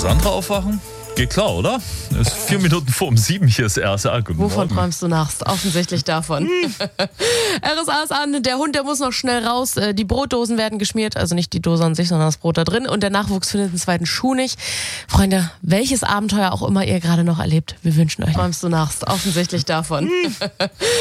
andere aufwachen? Geht klar, oder? Es ist 4 Minuten vor 7, hier ist RSA. Guten Wovon Morgen. träumst du nachts? Offensichtlich davon. RSA ist an, der Hund, der muss noch schnell raus. Die Brotdosen werden geschmiert, also nicht die Dose an sich, sondern das Brot da drin. Und der Nachwuchs findet einen zweiten Schuh nicht. Freunde, welches Abenteuer auch immer ihr gerade noch erlebt, wir wünschen euch. Träumst du nachts? Offensichtlich davon.